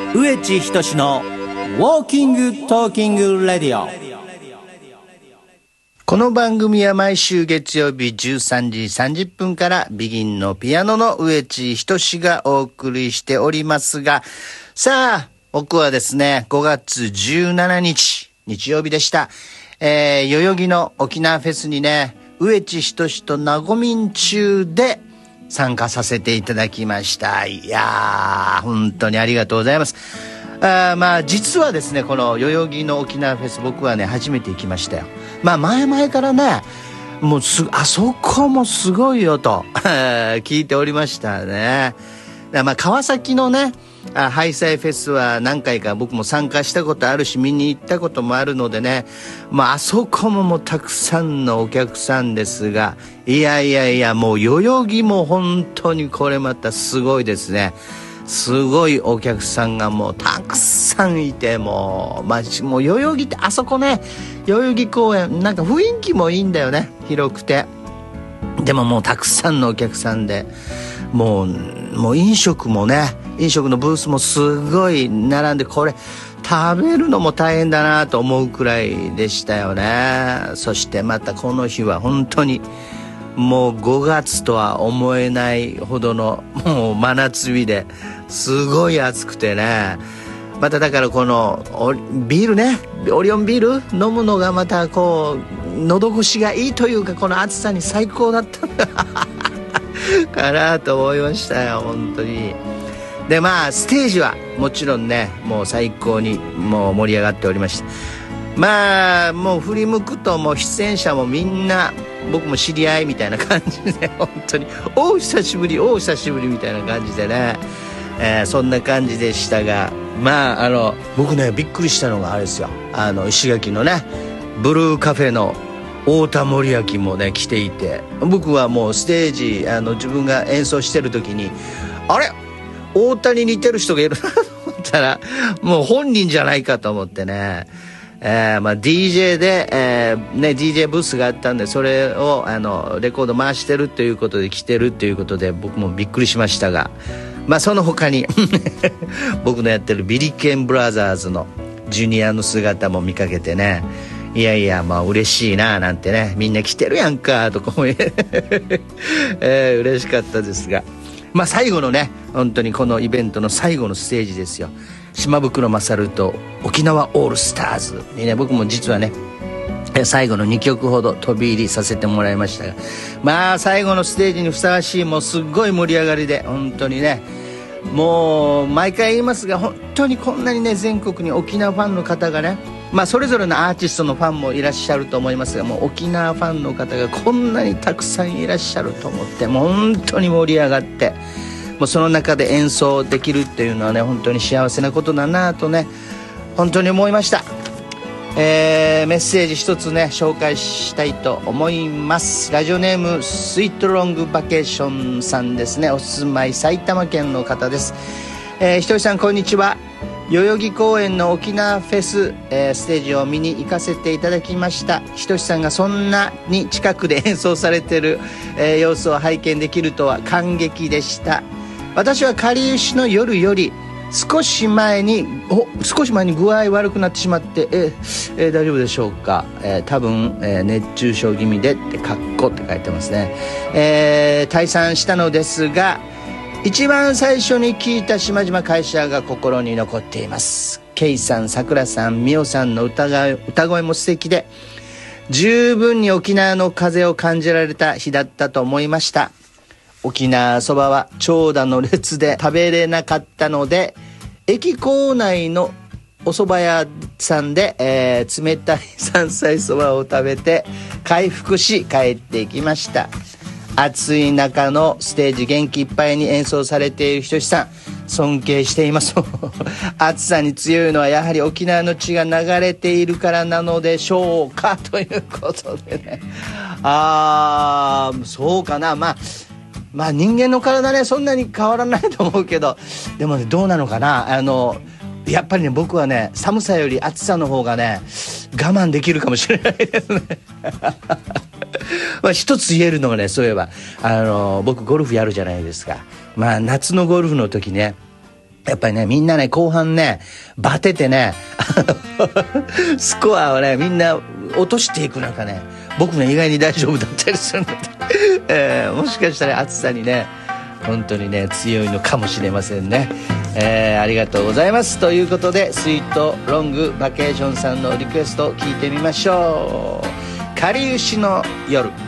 植地仁のウォーキングトーキングレディオ。 この番組は毎週月曜日13時30分からビギンのピアノの植地仁がお送りしておりますが、さあ僕はですね5月17日日曜日でした、代々木の沖縄フェスにね植地仁となごみん中で参加させていただきました。いやー本当にありがとうございます。実はですねこの代々木の沖縄フェス僕はね初めて行きましたよ。前々からねもうあそこもすごいよと聞いておりましたね。川崎のねハイサイフェスは何回か僕も参加したことあるし見に行ったこともあるのでね、あそこももうたくさんのお客さんですが、いやもう代々木も本当にこれまたすごいですね。すごいお客さんがもうたくさんいて、もう代々木ってあそこね代々木公園なんか雰囲気もいいんだよね、広くて。でももうたくさんのお客さんでもう飲食もね飲食のブースもすごい並んで、これ食べるのも大変だなと思うくらいでしたよね。そしてまたこの日は本当にもう5月とは思えないほどのもう真夏日ですごい暑くてね、まただからこのビールねオリオンビール飲むのがまたこう喉越しがいいというか、この暑さに最高だったんだかなと思いましたよ本当に。でステージはもちろんねもう最高にもう盛り上がっておりました。もう振り向くともう出演者もみんな僕も知り合いみたいな感じで本当にお久しぶりみたいな感じでね、そんな感じでしたが、僕ねびっくりしたのがあれですよ、石垣のねブルーカフェの太田森明もね来ていて、僕はもうステージ自分が演奏してる時にあれ太田に似てる人がいるなと思ったらもう本人じゃないかと思ってね、DJ で、DJ ブースがあったんでそれをレコード回してるということで来てるということで僕もびっくりしましたが、その他に僕のやってるビリケンブラザーズのジュニアの姿も見かけてね、いや嬉しいななんてね、みんな来てるやんかとかも嬉しかったですが、最後のね本当にこのイベントの最後のステージですよ、島袋勝と沖縄オールスターズにね僕も実はね最後の2曲ほど飛び入りさせてもらいましたが、最後のステージにふさわしいもうすっごい盛り上がりで本当にね、もう毎回言いますが本当にこんなにね全国に沖縄ファンの方がね、それぞれのアーティストのファンもいらっしゃると思いますが、もう沖縄ファンの方がこんなにたくさんいらっしゃると思って、もう本当に盛り上がって、もうその中で演奏できるっていうのはね本当に幸せなことだなとね本当に思いました。メッセージ一つね紹介したいと思います。ラジオネームスイートロングバケーションさんですね。お住まい埼玉県の方です。ひとりさんこんにちは。代々木公園の沖縄フェス、ステージを見に行かせていただきました。ひとしさんがそんなに近くで演奏されている、様子を拝見できるとは感激でした。私はかりゆしの夜より少し前に具合悪くなってしまって、大丈夫でしょうか。多分、熱中症気味でってカッコって書いてますね。退散したのですが一番最初に聞いた島々会社が心に残っています。ケイさん、さくらさん、みおさんの歌声も素敵で十分に沖縄の風を感じられた日だったと思いました。沖縄そばは長蛇の列で食べれなかったので駅構内のお蕎麦屋さんで、冷たい山菜そばを食べて回復し帰ってきました。暑い中のステージ元気いっぱいに演奏されているひとしさん尊敬しています暑さに強いのはやはり沖縄の血が流れているからなのでしょうかということでね、そうかな。人間の体ねそんなに変わらないと思うけど、でもねどうなのかな、やっぱりね僕はね寒さより暑さの方がね我慢できるかもしれないですね一つ言えるのがね、そういえば僕ゴルフやるじゃないですか。夏のゴルフの時ねやっぱりね、みんなね、後半ね、バテてね、スコアをね、みんな落としていく中ね、僕ね、意外に大丈夫だったりするので、もしかしたら暑さにね、本当にね、強いのかもしれませんね。ありがとうございます。ということで、スイートロングバケーションさんのリクエストを聞いてみましょう。かりゆしの夜。